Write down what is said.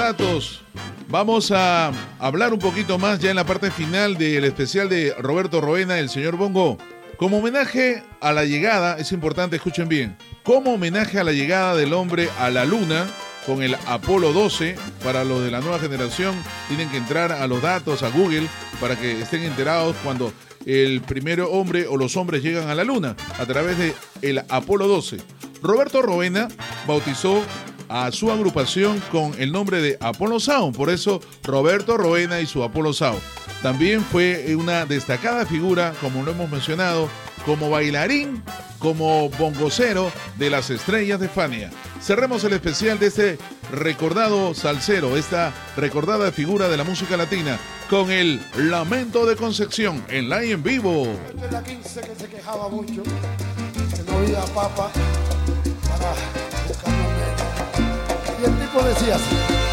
datos. Vamos a hablar un poquito más ya en la parte final del especial de Roberto Roena, el señor Bongo. Como homenaje a la llegada, es importante, escuchen bien, como homenaje a la llegada del hombre a la luna con el Apolo 12, para los de la nueva generación, tienen que entrar a los datos, a Google, para que estén enterados cuando el primer hombre o los hombres llegan a la luna, a través de el Apolo 12. Roberto Roena bautizó a su agrupación con el nombre de Apollo Sound, por eso Roberto Roena y su Apollo Sound. También fue una destacada figura, como lo hemos mencionado, como bailarín, como bongocero de las estrellas de Fania. Cerremos el especial de este recordado salsero, esta recordada figura de la música latina, con el Lamento de Concepción en live en vivo. Esta es la 15 que se quejaba mucho, que no había papa para buscar la meta. Y el tipo decía así.